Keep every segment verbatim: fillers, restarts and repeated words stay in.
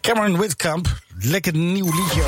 Cameron Whitkamp, lekker nieuw liedje.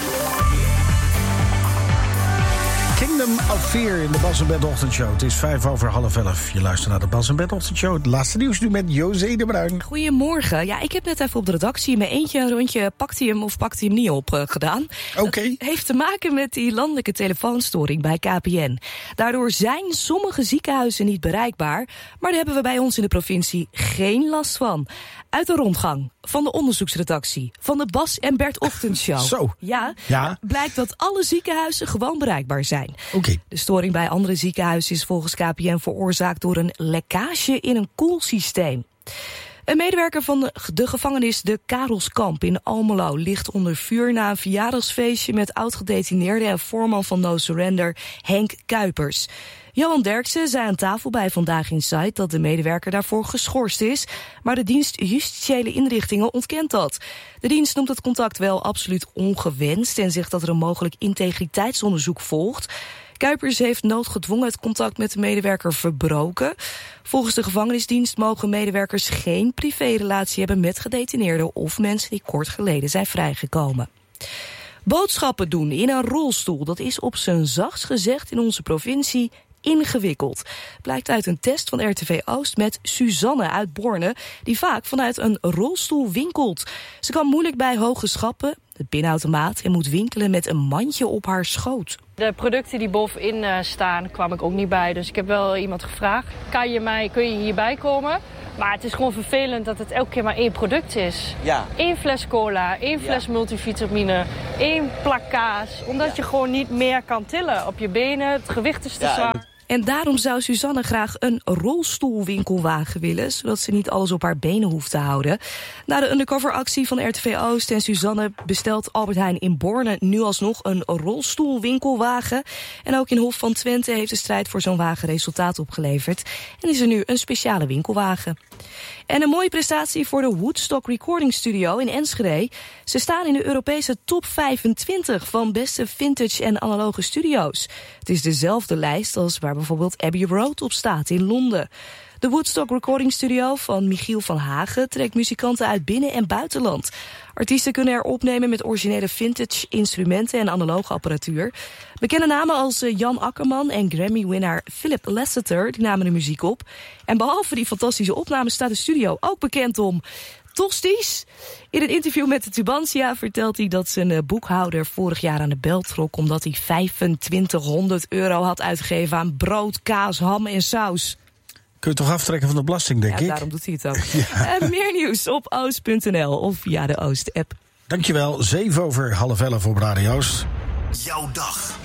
Kingdom of Fear in de Bas en Bert Ochtendshow. Het is vijf over half elf. Je luistert naar de Bas en Bert Ochtendshow. Het laatste nieuws nu met José de Bruin. Goedemorgen. Ja, ik heb net even op de redactie in mijn eentje een rondje pakt hij hem of pakt hij hem niet op uh, gedaan. Oké. Okay. Dat heeft te maken met die landelijke telefoonstoring bij K P N. Daardoor zijn sommige ziekenhuizen niet bereikbaar, maar daar hebben we bij ons in de provincie geen last van. Uit de rondgang van de onderzoeksredactie van de Bas en Bert Ochtendshow. Zo. Ja, ja, blijkt dat alle ziekenhuizen gewoon bereikbaar zijn. Oké. Okay. De storing bij andere ziekenhuizen is volgens K P N veroorzaakt door een lekkage in een koelsysteem. Een medewerker van de, de gevangenis de Karelskamp in Almelo ligt onder vuur na een verjaardagsfeestje met oud-gedetineerde en voorman van No Surrender Henk Kuipers. Johan Derksen zei aan tafel bij Vandaag Inside dat de medewerker daarvoor geschorst is, maar de dienst Justitiële Inrichtingen ontkent dat. De dienst noemt het contact wel absoluut ongewenst en zegt dat er een mogelijk integriteitsonderzoek volgt. Kuipers heeft noodgedwongen het contact met de medewerker verbroken. Volgens de gevangenisdienst mogen medewerkers geen privérelatie hebben met gedetineerden of mensen die kort geleden zijn vrijgekomen. Boodschappen doen in een rolstoel, dat is op zijn zachtst gezegd in onze provincie ingewikkeld. Blijkt uit een test van R T V Oost met Suzanne uit Borne, die vaak vanuit een rolstoel winkelt. Ze kan moeilijk bij hoge schappen, het pinautomaat, en moet winkelen met een mandje op haar schoot. De producten die bovenin uh, staan, kwam ik ook niet bij. Dus ik heb wel iemand gevraagd, kan je mij, kun je hierbij komen? Maar het is gewoon vervelend dat het elke keer maar één product is. Ja. Eén fles cola, één fles ja. multivitamine, één plak kaas. Omdat ja. je gewoon niet meer kan tillen op je benen. Het gewicht is te ja, zwaar. En daarom zou Suzanne graag een rolstoelwinkelwagen willen, zodat ze niet alles op haar benen hoeft te houden. Na de undercoveractie van R T V Oost en Suzanne bestelt Albert Heijn in Borne nu alsnog een rolstoelwinkelwagen. En ook in Hof van Twente heeft de strijd voor zo'n wagen resultaat opgeleverd. En is er nu een speciale winkelwagen. En een mooie prestatie voor de Woodstock Recording Studio in Enschede. Ze staan in de Europese top vijfentwintig van beste vintage en analoge studio's. Het is dezelfde lijst als waar bijvoorbeeld Abbey Road op staat in Londen. De Woodstock Recording Studio van Michiel van Hagen trekt muzikanten uit binnen- en buitenland. Artiesten kunnen er opnemen met originele vintage instrumenten en analoge apparatuur. Bekende namen als Jan Akkerman en Grammy-winnaar Philip Lasseter die namen de muziek op. En behalve die fantastische opnames staat de studio ook bekend om tosties. In een interview met de Tubantia vertelt hij dat zijn boekhouder vorig jaar aan de bel trok omdat hij vijfentwintighonderd euro had uitgegeven aan brood, kaas, ham en saus. Kun je toch aftrekken van de belasting, denk ja, ik? Ja, daarom doet hij het ook. Ja. Uh, meer nieuws op oost punt n l of via de Oost-app. Dankjewel. Zeven over half elf op Radio Oost. Jouw dag.